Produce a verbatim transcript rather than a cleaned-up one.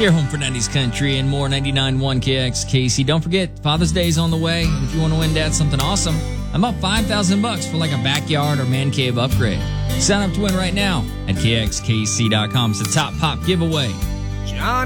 Your home for nineties country and more. Ninety-nine point one K X K C. Don't forget, Father's Day is on the way. And if you want to win Dad something awesome, I'm up five thousand bucks for like a backyard or man cave upgrade. Sign up to win right now at K X K C dot com. It's a Top Pop giveaway. John